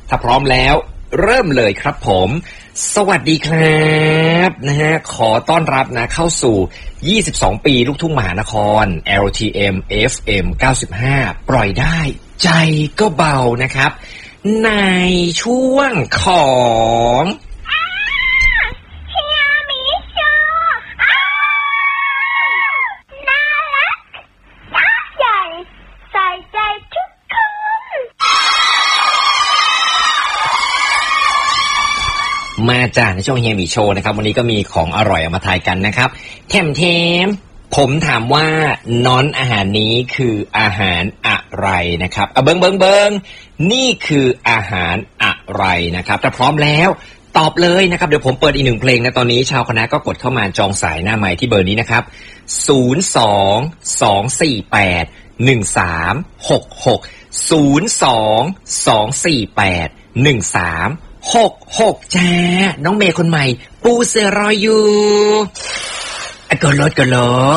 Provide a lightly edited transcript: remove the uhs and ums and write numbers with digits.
ถ้าพร้อมแล้วเริ่มเลยครับผมสวัสดีครับนะฮะขอต้อนรับนะเข้าสู่22ปีลูกทุ่งมหานคร LTM FM 95ปล่อยได้ใจก็เบานะครับในช่วงของมาจากในช่วงเฮียหมีโชว์นะครับวันนี้ก็มีของอร่อยเอามาทายกันนะครับแถมผมถามว่าน้อนอาหารนี้คืออาหารอะไรนะครับเบิ้งนี่คืออาหารอะไรนะครับถ้าพร้อมแล้วตอบเลยนะครับเดี๋ยวผมเปิดอีกหนึ่งเพลงนะตอนนี้ชาวคณะก็กดเข้ามาจองสายหน้าไมค์ที่เบอร์นี้นะครับ022481366 022481366จ้าน้องเมย์คนใหม่ปูเสือรออยู่กดรถ